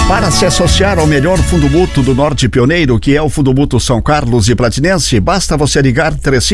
Para se associar ao melhor fundo mútuo do Norte Pioneiro, que é o Fundo Mútuo São Carlos e Platinense, basta você ligar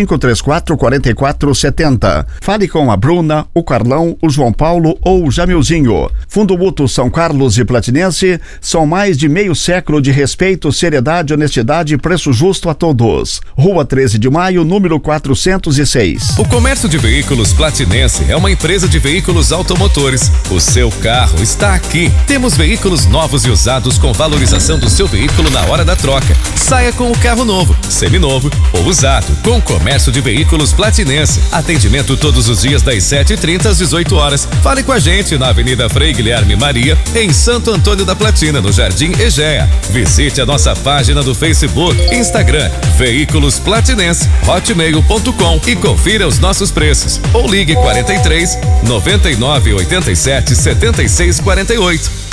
3534-4470. Fale com a Bruna, o Carlão, o João Paulo ou o Jamilzinho. Fundo Mútuo São Carlos e Platinense são mais de meio século de respeito, seriedade, honestidade e preço justo a todos. Rua 13 de Maio, número 406. O Comércio de Veículos Platinense é uma empresa de veículos automotores. O seu carro está aqui. Temos veículos novos e usados com valorização do seu veículo na hora da troca. Saia com o carro novo, seminovo ou usado, com o Comércio de Veículos Platinense. Atendimento todos os dias das 7h30 às 18 horas. Fale com a gente na Avenida Frei Guilherme Maria, em Santo Antônio da Platina, no Jardim Egea. Visite a nossa página do Facebook, Instagram, Veículos Platinense, hotmail.com e confira os nossos preços. Ou ligue 43 99 87 76 48.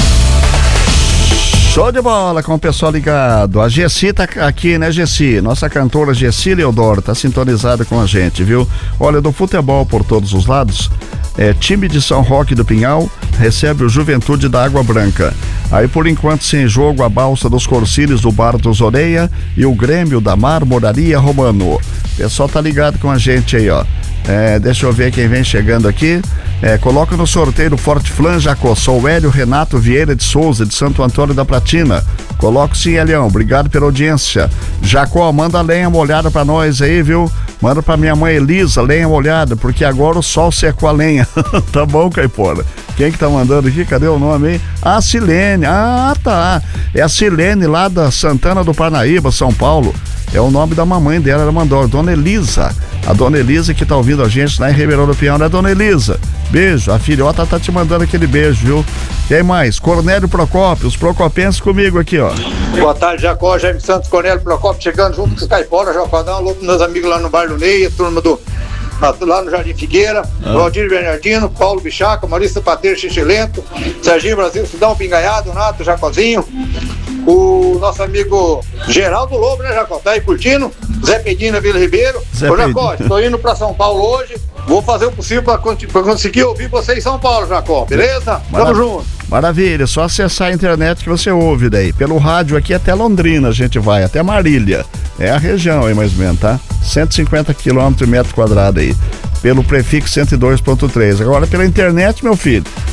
Show de bola com o pessoal ligado. A Gessi tá aqui, né, Gessi? Nossa cantora Gessi Leodoro tá sintonizada com a gente, viu? Olha, do futebol por todos os lados, time de São Roque do Pinhal recebe o Juventude da Água Branca. Aí, por enquanto, sem jogo, a Balsa dos Corcílios do Bar dos Oreia e o Grêmio da Marmoraria Romano. O pessoal tá ligado com a gente aí, ó. Deixa eu ver quem vem chegando aqui. Coloca no sorteio o Forte Flan, Jacó. Sou o Hélio Renato Vieira de Souza, de Santo Antônio da Platina. Coloco sim, Elião. Obrigado pela audiência. Jacó, manda lenha molhada pra nós aí, viu? Manda pra minha mãe Elisa, lenha molhada, porque agora o sol secou a lenha. Tá bom, Caipora? Quem que tá mandando aqui? Cadê o nome aí? Ah, Silene. Ah, tá. É a Silene lá da Santana do Parnaíba, São Paulo. É o nome da mamãe dela, ela mandou, Dona Elisa. A Dona Elisa que tá ouvindo a gente lá em Ribeirão do Pinhal, né, Dona Elisa? Beijo, a filhota tá te mandando aquele beijo, viu? Quem mais? Cornélio Procópio, os procopenses comigo aqui, ó. Boa tarde, Jacó, Jaime Santos, Cornélio Procópio, chegando junto com os Caipora, Jacó, dá um louco meus amigos lá no Bar do Ney, a turma lá no Jardim Figueira, Valdir Bernardino, Paulo Bichaca, Maurício Pateiro, Xixilento, Serginho Brasil, Cidão Pingaiado, Nato, Jacozinho, o nosso amigo Geraldo Lobo, né, Jacó? Tá aí curtindo? Zé Pedinho, Vila Ribeiro. Ô, Jacó, estou indo pra São Paulo hoje. Vou fazer o possível pra conseguir ouvir você em São Paulo, Jacó. Beleza? Tamo junto. Maravilha, só acessar a internet que você ouve daí. Pelo rádio aqui até Londrina a gente vai, até Marília. É a região aí mais ou menos, tá? 150 km metro quadrado aí. Pelo prefixo 102.3. Agora pela internet, meu filho,